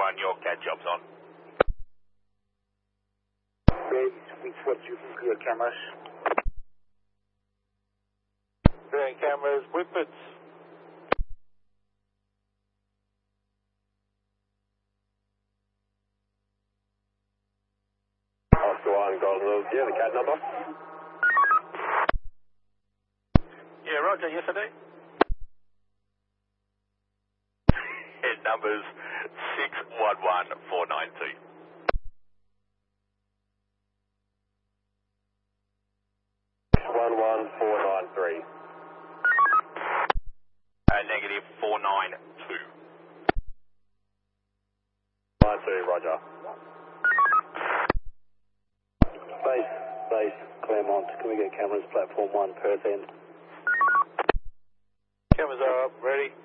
1, your CAD job's on. Great, we switch you for your cameras. Bearing cameras, Whippets. Oscar 1, Golden Hills, do you have the CAD number? Yeah, roger, yes I do. Head numbers 611492. -11493. Negative 492. 92, roger. Base, Claremont, can we get cameras, platform 1, Perth end? Cameras are up, ready.